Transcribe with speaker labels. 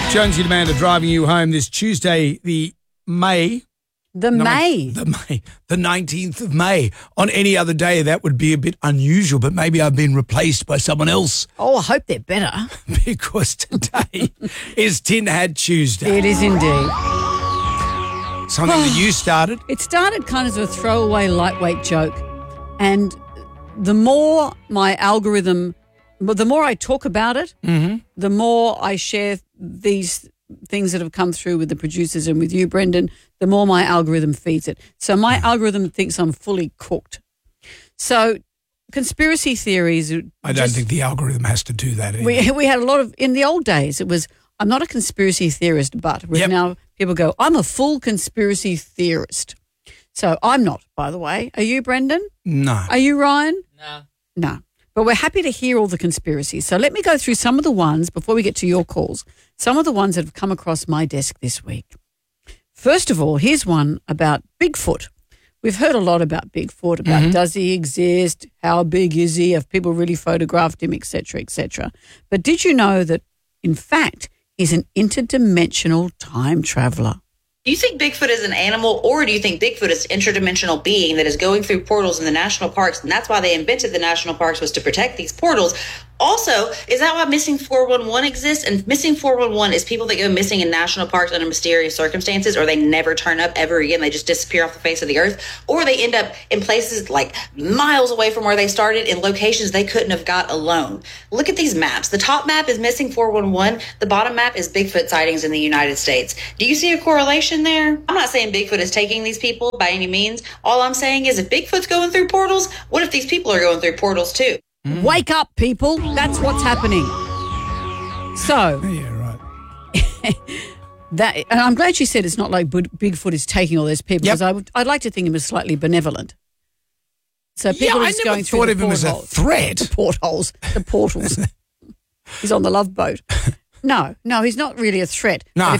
Speaker 1: Jonesy and Amanda driving you home this Tuesday, the 19th of May. On any other day, that would be a bit unusual, but maybe I've been replaced by someone else.
Speaker 2: Oh, I hope they're better.
Speaker 1: Because today is Tin Hat Tuesday.
Speaker 2: It is indeed.
Speaker 1: Something that you started.
Speaker 2: It started kind of as a throwaway, lightweight joke. And the more my algorithm, the more I talk about it, the more I share these things that have come through with the producers and with you, Brendan, the more my algorithm feeds it. So my algorithm thinks I'm fully cooked. So conspiracy theories.
Speaker 1: I don't think the algorithm has to do that anymore.
Speaker 2: We had a lot of, in the old days, it was, I'm not a conspiracy theorist, but now people go, I'm a full conspiracy theorist. So I'm not, by the way. Are you, Brendan?
Speaker 1: No.
Speaker 2: Are you, Ryan?
Speaker 3: No.
Speaker 2: No. But we're happy to hear all the conspiracies. So let me go through some of the ones, before we get to your calls, some of the ones that have come across my desk this week. First of all, here's one about Bigfoot. We've heard a lot about Bigfoot, about does he exist, how big is he, have people really photographed him, et cetera, et cetera. But did you know that, in fact, he's an interdimensional time traveler?
Speaker 4: Do you think Bigfoot is an animal, or do you think Bigfoot is an interdimensional being that is going through portals in the national parks, and that's why they invented the national parks, was to protect these portals? Also, is that why Missing 411 exists? And Missing 411 is people that go missing in national parks under mysterious circumstances, or they never turn up ever again. They just disappear off the face of the earth, or they end up in places like miles away from where they started, in locations they couldn't have got alone. Look at these maps. The top map is Missing 411. The bottom map is Bigfoot sightings in the United States. Do you see a correlation there? I'm not saying Bigfoot is taking these people by any means. All I'm saying is, if Bigfoot's going through portals, what if these people are going through portals too?
Speaker 2: Wake up, people. That's what's happening. So,
Speaker 1: Yeah, right.
Speaker 2: and I'm glad you said it's not like Bigfoot is taking all those people, because I'd like to think him as slightly benevolent. So people are just going through
Speaker 1: thought of him as a threat.
Speaker 2: The portals. He's on the Love Boat. No, he's not really a threat.
Speaker 1: No.